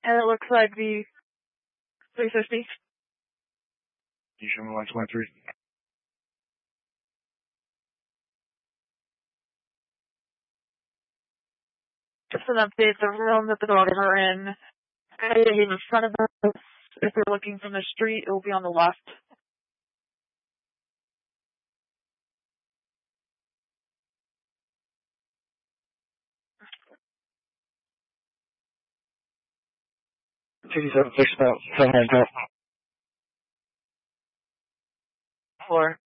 And it looks like the 350. You show me 123. Just an update, the room that the dogs are in in front of us. If you're looking from the street, it will be on the left. $57 fixed about 700. Floor.